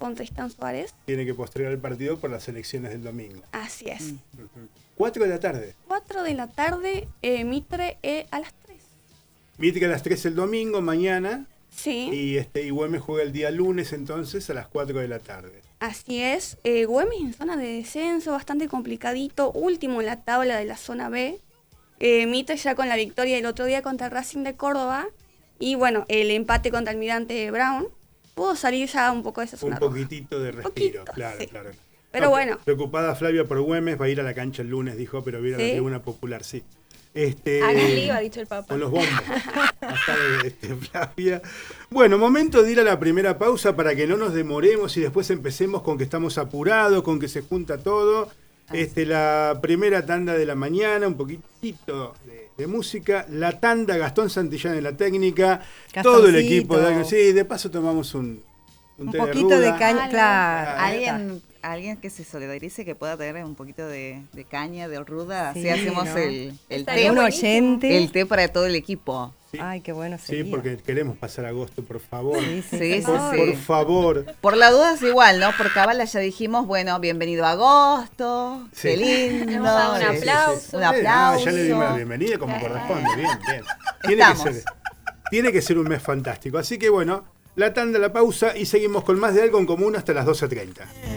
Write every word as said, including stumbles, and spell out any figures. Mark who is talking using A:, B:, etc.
A: con Tristan Suárez.
B: Tiene que postergar el partido por las elecciones del domingo.
A: Así es.
B: Uh-huh. cuatro de la tarde.
A: cuatro de la tarde, eh, Mitre eh, a las tres.
B: Mitre a las tres el domingo, mañana.
A: Sí.
B: Y, este, y Güemes juega el día lunes entonces a las cuatro de la tarde.
A: Así es. Eh, Güemes en zona de descenso, bastante complicadito. Último en la tabla de la zona B. Eh, Mitre ya con la victoria el otro día contra Racing de Córdoba. Y bueno, el empate contra Almirante Brown. Pudo salir ya un poco de esa zona
B: Un poquitito roja. de respiro,
A: Poquito,
B: claro,
A: sí.
B: claro.
A: Pero
B: no,
A: bueno.
B: Preocupada Flavia por Güemes, va a ir a la cancha el lunes, dijo, pero va a ir a
A: ¿Sí?
B: la tribuna popular, sí. Este,
C: Hágale, iba, ha dicho el Papa.
B: Con los bombos. Acá de, este, Flavia. Bueno, momento de ir a la primera pausa para que no nos demoremos y después empecemos con que estamos apurados, con que se junta todo. Este, la primera tanda de la mañana, un poquitito de, de música. La tanda, Gastón Santillán en la técnica. Todo el equipo. De, sí, de paso tomamos un...
D: Un, un poquito de, de caña, claro.
E: Alguien, alguien que se solidarice que pueda tener un poquito de, de caña, de ruda, sí, así hacemos ¿no? el, el té.
D: Un oyente.
E: El té para todo el equipo.
B: Sí.
D: Ay, qué bueno sería.
B: Sí, porque queremos pasar agosto, por favor.
D: Sí, sí,
E: sí,
D: por,
E: sí,
B: por
E: sí.
B: favor.
E: Por la duda es igual, ¿no? Por Cabala ya dijimos, bueno, bienvenido a agosto,
B: sí.
E: qué lindo.
C: Un aplauso.
E: Sí, sí. Un aplauso.
B: Ah, ya le dimos la bienvenida como corresponde, bien, bien. Tiene que, ser, tiene que ser un mes fantástico. Así que bueno, la tanda, la pausa y seguimos con más de Algo en Común hasta las doce treinta.